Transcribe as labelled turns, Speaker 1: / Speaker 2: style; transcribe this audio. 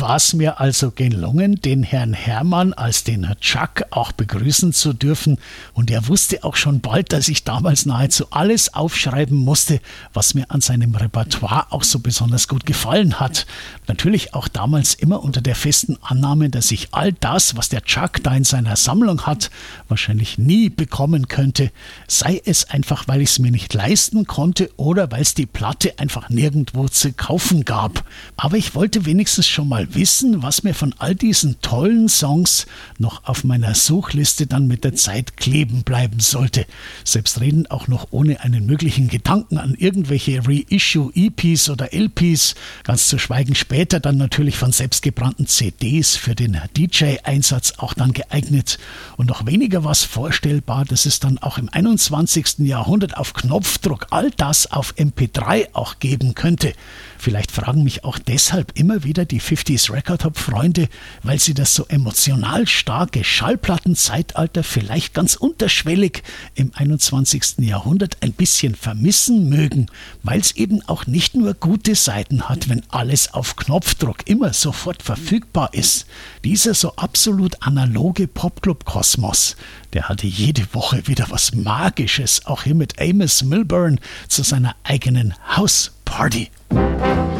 Speaker 1: war es mir also gelungen, den Herrn Herrmann als den Chuck auch begrüßen zu dürfen. Und er wusste auch schon bald, dass ich damals nahezu alles aufschreiben musste, was mir an seinem Repertoire auch so besonders gut gefallen hat. Natürlich auch damals immer unter der festen Annahme, dass ich all das, was der Chuck da in seiner Sammlung hat, wahrscheinlich nie bekommen könnte. Sei es einfach, weil ich es mir nicht leisten konnte oder weil es die Platte einfach nirgendwo zu kaufen gab. Aber ich wollte wenigstens schon mal wissen, was mir von all diesen tollen Songs noch auf meiner Suchliste dann mit der Zeit kleben bleiben sollte. Selbstredend auch noch ohne einen möglichen Gedanken an irgendwelche Reissue-EPs oder LPs, ganz zu schweigen später dann natürlich von selbstgebrannten CDs für den DJ-Einsatz auch dann geeignet. Und noch weniger war es vorstellbar, dass es dann auch im 21. Jahrhundert auf Knopfdruck all das auf MP3 auch geben könnte. Vielleicht fragen mich auch deshalb immer wieder die 50s Record Hop Freunde, weil sie das so emotional starke Schallplattenzeitalter vielleicht ganz unterschwellig im 21. Jahrhundert ein bisschen vermissen mögen, weil es eben auch nicht nur gute Seiten hat, wenn alles auf Knopfdruck immer sofort verfügbar ist. Dieser so absolut analoge Popclub-Kosmos, der hatte jede Woche wieder was Magisches, auch hier mit Amos Milburn zu seiner eigenen House Party.